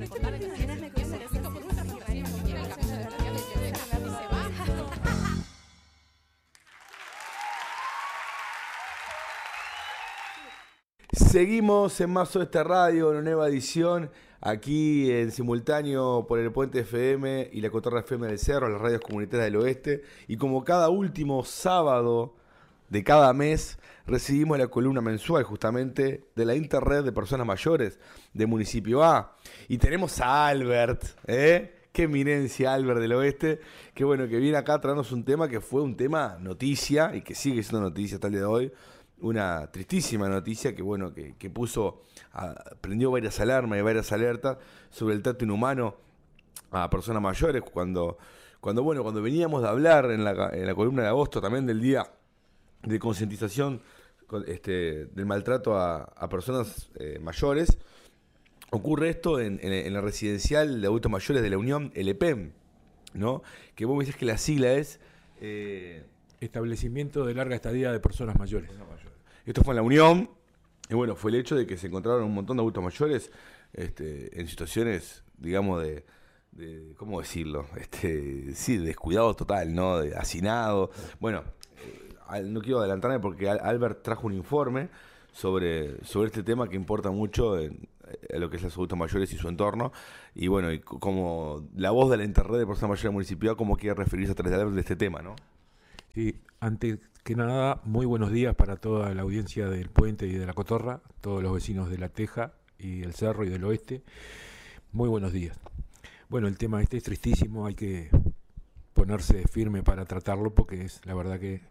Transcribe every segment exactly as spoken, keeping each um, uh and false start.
Seguimos en Más Oeste Radio, una nueva edición, aquí en simultáneo por el Puente F M y la Cotorra F M del Cerro, las radios comunitarias del Oeste. Y como cada último sábado de cada mes, recibimos la columna mensual justamente de la Interred de Personas Mayores de Municipio A. Y tenemos a Albert, ¿eh? Qué eminencia Albert del Oeste, que bueno, que viene acá a traernos un tema que fue un tema noticia y que sigue siendo noticia hasta el día de hoy. Una tristísima noticia que bueno que, que puso, a, prendió varias alarmas y varias alertas sobre el trato inhumano a personas mayores cuando, cuando bueno cuando veníamos de hablar en la, en la columna de agosto también del día de concientización este, del maltrato a, a personas eh, mayores. Ocurre esto en, en, en la residencial de adultos mayores de la Unión, el E P E M, ¿no? Que vos me dices que la sigla es eh, Establecimiento de Larga Estadía de Personas Mayores. Esto fue en la Unión, y bueno, fue el hecho de que se encontraron un montón de adultos mayores este, en situaciones, digamos, de, de ¿cómo decirlo? Este, sí, de descuidado total, ¿no? De hacinado. Bueno, eh, no quiero adelantarme porque Albert trajo un informe sobre, sobre este tema que importa mucho en, en lo que es los adultos mayores y su entorno. Y bueno, y como la voz de la Interred de Personas Mayores del Municipio, ¿cómo quiere referirse a través de Albert de este tema, no? Sí, antes que nada, muy buenos días para toda la audiencia del Puente y de la Cotorra, todos los vecinos de La Teja y del Cerro y del Oeste. Muy buenos días. Bueno, el tema este es tristísimo, hay que ponerse firme para tratarlo porque es la verdad que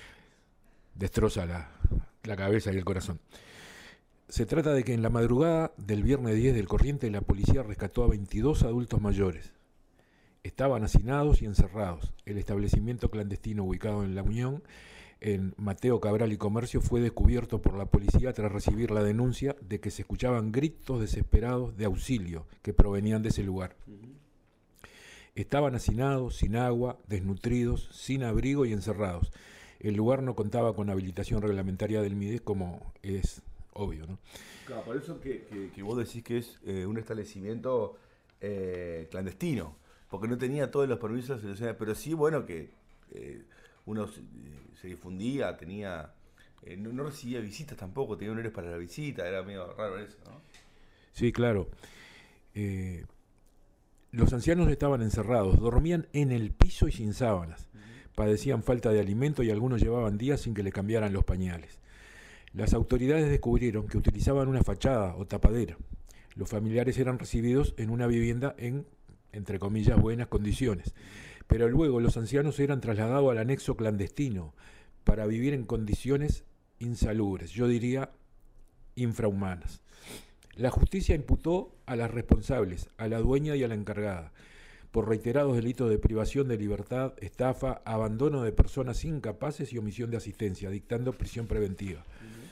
destroza la, la cabeza y el corazón. Se trata de que en la madrugada del viernes diez del corriente la policía rescató a veintidós adultos mayores. Estaban hacinados y encerrados. El establecimiento clandestino ubicado en La Unión, en Mateo Cabral y Comercio, fue descubierto por la policía tras recibir la denuncia de que se escuchaban gritos desesperados de auxilio que provenían de ese lugar. Uh-huh. Estaban hacinados, sin agua, desnutridos, sin abrigo y encerrados. El lugar no contaba con habilitación reglamentaria del M I D E, como es obvio, ¿no? Claro, por eso que, que, que vos decís que es eh, un establecimiento eh, clandestino. Porque no tenía todos los permisos, pero sí, bueno, que eh, uno se, se difundía, tenía eh, no, no recibía visitas tampoco, tenía honores para la visita, era medio raro eso, ¿no? Sí, claro. Eh, los ancianos estaban encerrados, dormían en el piso y sin sábanas, uh-huh. Padecían falta de alimento y algunos llevaban días sin que le cambiaran los pañales. Las autoridades descubrieron que utilizaban una fachada o tapadera. Los familiares eran recibidos en una vivienda en entre comillas, buenas condiciones. Pero luego los ancianos eran trasladados al anexo clandestino para vivir en condiciones insalubres, yo diría infrahumanas. La justicia imputó a las responsables, a la dueña y a la encargada, por reiterados delitos de privación de libertad, estafa, abandono de personas incapaces y omisión de asistencia, dictando prisión preventiva.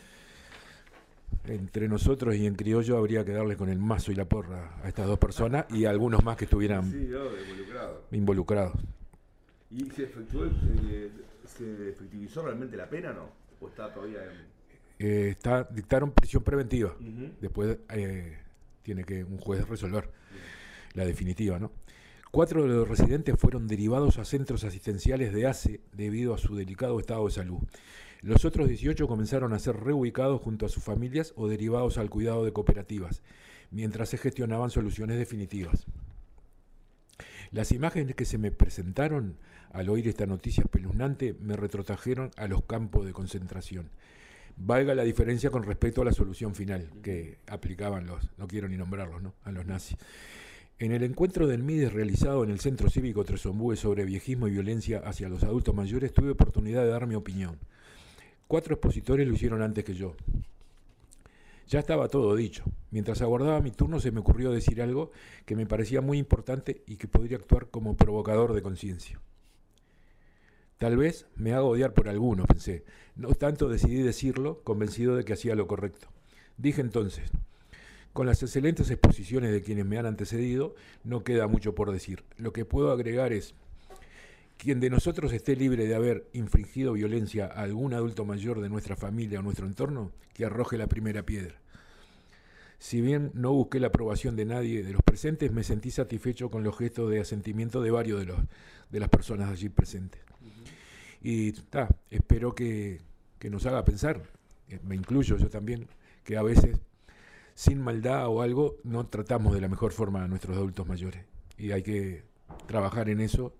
Entre nosotros y en criollo habría que darle con el mazo y la porra a estas dos personas y a algunos más que estuvieran sí, no, involucrados. involucrados. ¿Y se efectuó, eh, se efectivizó realmente la pena, no? ¿O está todavía en...? Eh, está, dictaron prisión preventiva. Uh-huh. Después eh, tiene que un juez resolver uh-huh. la definitiva, ¿no? Cuatro de los residentes fueron derivados a centros asistenciales de A C E debido a su delicado estado de salud. Los otros dieciocho comenzaron a ser reubicados junto a sus familias o derivados al cuidado de cooperativas, mientras se gestionaban soluciones definitivas. Las imágenes que se me presentaron al oír esta noticia espeluznante me retrotrajeron a los campos de concentración. Valga la diferencia con respecto a la solución final que aplicaban los, no quiero ni nombrarlos, ¿no?, a los nazis. En el encuentro del M I D E S realizado en el Centro Cívico Tres Ombúes sobre viejismo y violencia hacia los adultos mayores, tuve oportunidad de dar mi opinión. Cuatro expositores lo hicieron antes que yo. Ya estaba todo dicho. Mientras aguardaba mi turno se me ocurrió decir algo que me parecía muy importante y que podría actuar como provocador de conciencia. Tal vez me haga odiar por alguno, pensé. No obstante, decidí decirlo, convencido de que hacía lo correcto. Dije entonces: con las excelentes exposiciones de quienes me han antecedido, no queda mucho por decir. Lo que puedo agregar es: quien de nosotros esté libre de haber infringido violencia a algún adulto mayor de nuestra familia o nuestro entorno, que arroje la primera piedra. Si bien no busqué la aprobación de nadie de los presentes, me sentí satisfecho con los gestos de asentimiento de varios de, los, de las personas allí presentes. Uh-huh. Y ta, espero que, que nos haga pensar, me incluyo yo también, que a veces, sin maldad o algo, no tratamos de la mejor forma a nuestros adultos mayores. Y hay que trabajar en eso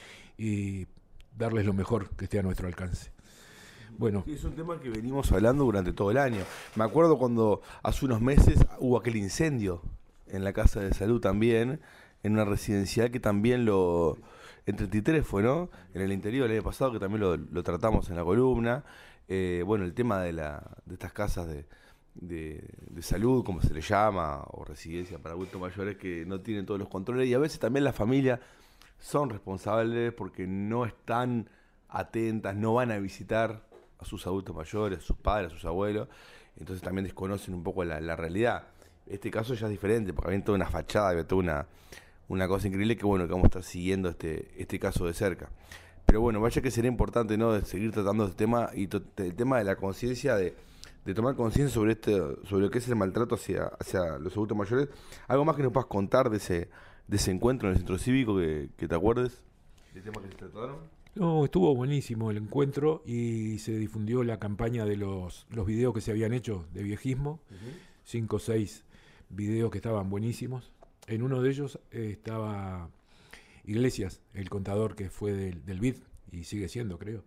y darles lo mejor que esté a nuestro alcance. Bueno, sí, es un tema que venimos hablando durante todo el año. Me acuerdo cuando hace unos meses hubo aquel incendio en la Casa de Salud también, en una residencial que también lo... En treinta y tres fue, ¿no? En el interior el año pasado, que también lo, lo tratamos en la columna. Eh, bueno, el tema de, la, de estas casas de, de, de salud, como se le llama, o residencia para adultos mayores que no tienen todos los controles. Y a veces también las familias son responsables porque no están atentas, no van a visitar a sus adultos mayores, a sus padres, a sus abuelos, entonces también desconocen un poco la, la realidad. Este caso ya es diferente, porque había toda una fachada, había toda una, una cosa increíble que bueno, que vamos a estar siguiendo este, este caso de cerca. Pero bueno, vaya que sería importante, ¿no?, de seguir tratando este tema y to, el tema de la conciencia, de, de tomar conciencia sobre este, sobre lo que es el maltrato hacia, hacia los adultos mayores. ¿Algo más que nos puedas contar de ese, de ese encuentro en el centro cívico que, que te acuerdes? ¿De temas que se trataron? No, estuvo buenísimo el encuentro y se difundió la campaña de los, los videos que se habían hecho de viejismo, uh-huh. cinco o seis videos que estaban buenísimos. En uno de ellos eh, estaba Iglesias, el contador que fue del, del B I D y sigue siendo, creo.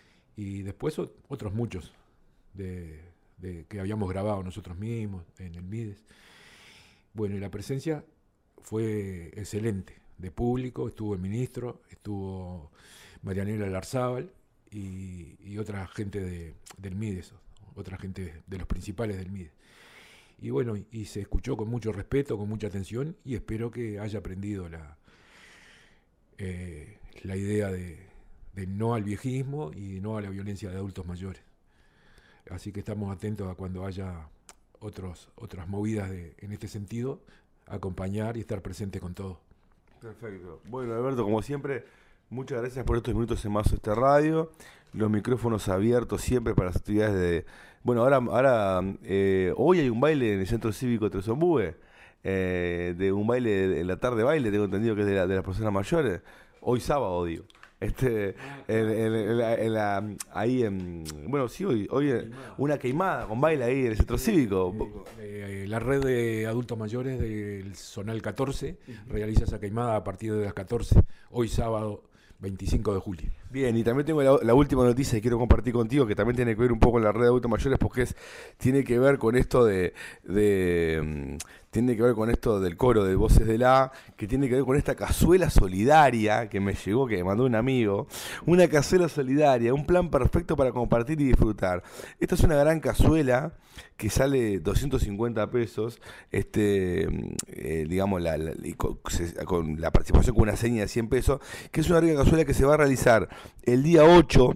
Y después o, otros muchos de, de, que habíamos grabado nosotros mismos en el Mides. Bueno, y la presencia fue excelente, de público, estuvo el ministro, estuvo Marianela Larzábal y, y otra gente de, del Mides, otra gente de los principales del Mides. Y bueno, y se escuchó con mucho respeto, con mucha atención, y espero que haya aprendido la, eh, la idea de, de no al viejismo y no a la violencia de adultos mayores. Así que estamos atentos a cuando haya otros, otras movidas de, en este sentido, acompañar y estar presente con todo. Perfecto. Bueno, Alberto, como siempre, muchas gracias por estos minutos en Más Oeste Radio. Los micrófonos abiertos siempre para las actividades de... Bueno, ahora, ahora eh, hoy hay un baile en el Centro Cívico Tres Ombúes, eh, de un baile, en la tarde baile, tengo entendido que es de, la, de las personas mayores. Hoy sábado, digo. Este, en, en, en la, en la, ahí en, bueno, sí, hoy, hoy una queimada con baile ahí en el Centro Cívico. Eh, eh, la red de adultos mayores del Zonal catorce uh-huh. realiza esa queimada a partir de las catorce, hoy sábado veinticinco de julio. Bien, y también tengo la, la última noticia que quiero compartir contigo, que también tiene que ver un poco con la red de adultos mayores, porque es, tiene que ver con esto de, de tiene que ver con esto del coro de Voces de la, que tiene que ver con esta cazuela solidaria que me llegó, que me mandó un amigo, una cazuela solidaria, un plan perfecto para compartir y disfrutar. Esta es una gran cazuela que sale doscientos cincuenta pesos, este, eh, digamos, la, la, con, con la participación con una seña de cien pesos, que es una rica cazuela que se va a realizar el día ocho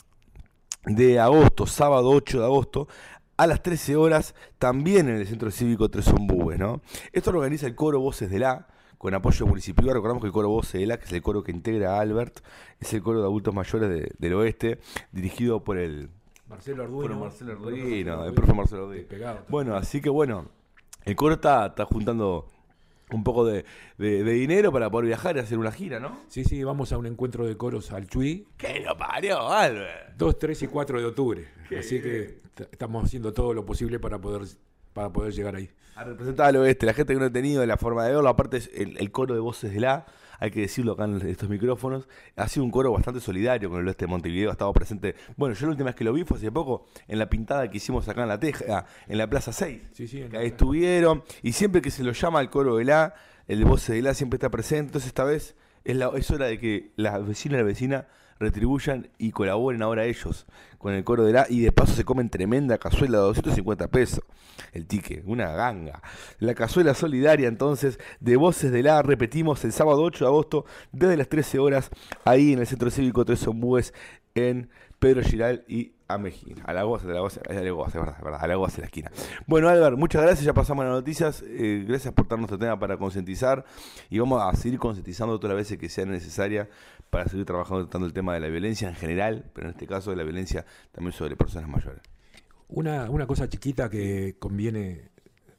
de agosto, sábado ocho de agosto, a las trece horas, también en el Centro Cívico Tres Ombúes, ¿no? Esto lo organiza el coro Voces de la, con apoyo municipal. Recordamos que el coro Voces de la, que es el coro que integra a Albert, es el coro de adultos mayores de, del oeste, dirigido por el Marcelo Arduino, por Marcelo Arduino, el profe Marcelo Arduino. Bueno, así que bueno, el coro está, está juntando un poco de, de, de dinero para poder viajar y hacer una gira, ¿no? Sí, sí, vamos a un encuentro de coros al Chuy. ¡Que lo parió, Albert! dos, tres y cuatro de octubre. Qué así bien. Que t- estamos haciendo todo lo posible para poder para poder llegar ahí. A representar al oeste, la gente que no ha tenido la forma de verlo, aparte es el, el coro de Voces de la, hay que decirlo acá en estos micrófonos, ha sido un coro bastante solidario con el oeste de Montevideo, ha estado presente, bueno, yo la última vez que lo vi fue hace poco, en la pintada que hicimos acá en la Teja, en la Plaza seis, sí, sí, que ahí estuvieron, y siempre que se lo llama al coro de la, el de Voces de la siempre está presente, entonces esta vez es, la, es hora de que las vecinas y la vecina retribuyan y colaboren ahora ellos con el coro de la, y de paso se comen tremenda cazuela de doscientos cincuenta pesos, el tique, una ganga. La cazuela solidaria entonces de Voces de la, repetimos, el sábado ocho de agosto desde las trece horas, ahí en el Centro Cívico Tres Ombúes, en Pedro Giral y Amejín, a la goza, a la goza, a la goza, verdad, verdad, a la goza de la esquina. Bueno, Albert, muchas gracias, ya pasamos a las noticias, eh, gracias por darnos este tema para concientizar, y vamos a seguir concientizando todas las veces que sea necesaria para seguir trabajando tratando el tema de la violencia en general, pero en este caso de la violencia también sobre personas mayores. Una, una cosa chiquita que conviene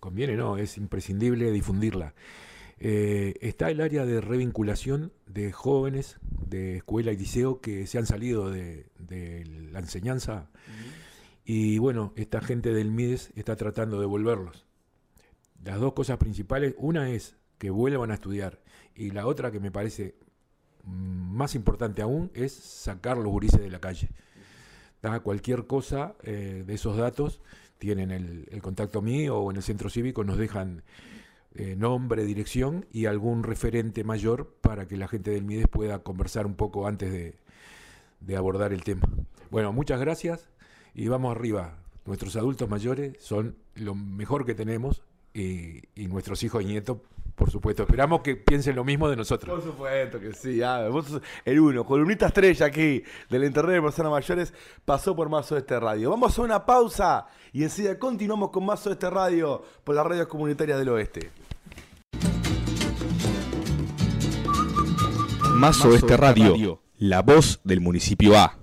conviene no, es imprescindible difundirla. Eh, está el área de revinculación de jóvenes de escuela y liceo que se han salido de, de la enseñanza. Uh-huh. Y bueno, esta gente del MIDES está tratando de devolverlos. Las dos cosas principales, una es que vuelvan a estudiar, y la otra que me parece más importante aún es sacar los gurises de la calle. Da cualquier cosa eh, de esos datos, tienen el, el contacto mío o en el centro cívico, nos dejan eh, nombre, dirección y algún referente mayor para que la gente del MIDES pueda conversar un poco antes de, de abordar el tema. Bueno, muchas gracias y vamos arriba. Nuestros adultos mayores son lo mejor que tenemos y, y nuestros hijos y nietos, por supuesto. Esperamos que piensen lo mismo de nosotros. Por supuesto que sí. Ah, vos sos el uno, columnista estrella aquí del Internet de Personas Mayores, pasó por Más Oeste Radio. Vamos a hacer una pausa y enseguida continuamos con Más Oeste Radio por las radios comunitarias del Oeste. Más Oeste Radio, la voz del municipio A.